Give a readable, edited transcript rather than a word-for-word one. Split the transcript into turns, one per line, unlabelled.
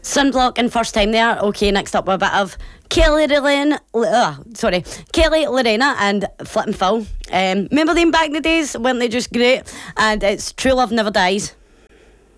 Sunblock and First Time there. Okay, next up a bit of Kelly, Lorena and Flip and Phil. Remember them back in the days? Weren't they just great? And it's True Love Never Dies.